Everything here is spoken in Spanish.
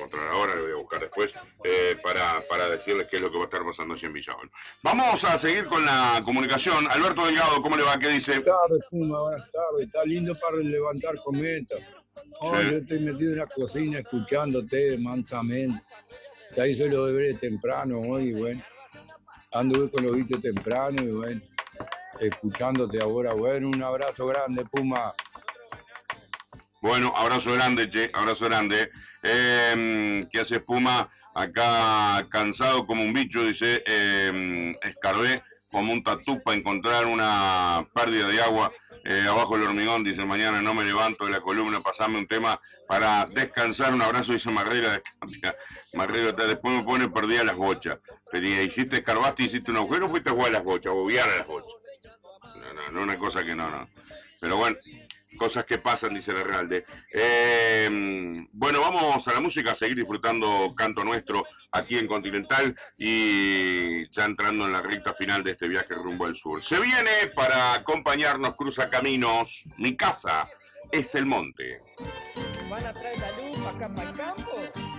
encontrar ahora, lo voy a buscar después, para decirles qué es lo que va a estar pasando allí en Villabón. Vamos a seguir con la comunicación. Alberto Delgado, ¿cómo le va? ¿Qué dice? Buenas tardes, Puma, buenas tardes. Está lindo para levantar cometas. Oh, Sí. yo estoy metido en la cocina escuchándote mansamente. Ya hice los deberes temprano hoy, bueno. Anduve con los vistos temprano y bueno, escuchándote ahora. Bueno, un abrazo grande, Puma. Bueno, abrazo grande, che, abrazo grande. ¿Qué hace Puma? Acá cansado como un bicho, dice, escarbé como un tatú para encontrar una pérdida de agua abajo del hormigón, dice, mañana no me levanto de la columna, pasame un tema para descansar. Un abrazo, dice Marrera. Marrera, después me pone perdida las bochas. Pero hiciste, escarbaste, hiciste un agujero, fuiste a jugar a las bochas, a bobear a las bochas. No, una cosa que no. Pero bueno, cosas que pasan, dice la Realde. Bueno, vamos a la música, a seguir disfrutando Canto Nuestro aquí en Continental y ya entrando en la recta final de este viaje rumbo al sur. Se viene para acompañarnos Cruza Caminos. Mi casa es el monte. ¿Van a traer la luz acá para el campo?